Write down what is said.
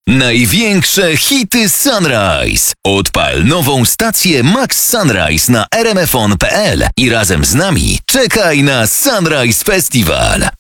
Największe hity Sunrise. Odpal nową stację Max Sunrise na rmfon.pl i razem z nami czekaj na Sunrise Festival.